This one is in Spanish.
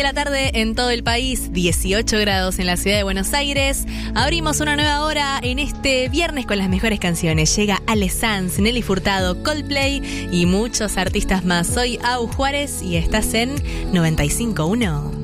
De la tarde en todo el país, 18 grados en la ciudad de Buenos Aires. Abrimos una nueva hora en este viernes con las mejores canciones. Llega Ale Sanz, Nelly Furtado, Coldplay y muchos artistas más. Soy Au Juárez y estás en 95.1.